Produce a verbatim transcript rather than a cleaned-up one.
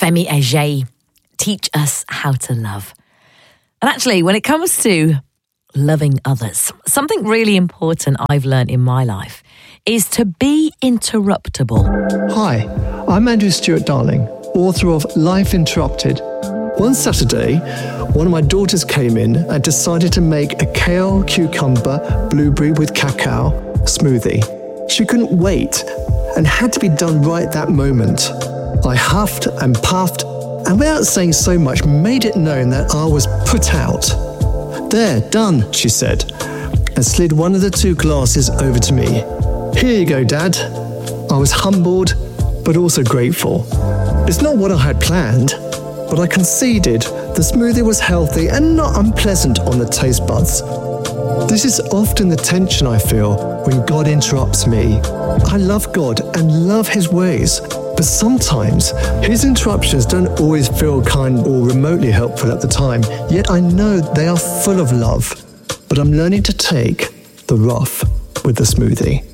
Femi Ajayi, Teach Us How to Love. And actually, when it comes to loving others, something really important I've learned in my life is to be interruptible. Hi, I'm Andrew Stewart Darling, author of Life Interrupted. One Saturday, one of my daughters came in and decided to make a kale, cucumber, blueberry with cacao smoothie. She couldn't wait and had to be done right that moment. I huffed and puffed and without saying so much made it known that I was put out. There, done, she said, and slid one of the two glasses over to me. Here you go, Dad. I was humbled, but also grateful. It's not what I had planned, but I conceded the smoothie was healthy and not unpleasant on the taste buds. This is often the tension I feel when God interrupts me. I love God and love His ways, but sometimes His interruptions don't always feel kind or remotely helpful at the time, yet I know they are full of love. But I'm learning to take the rough with the smoothie.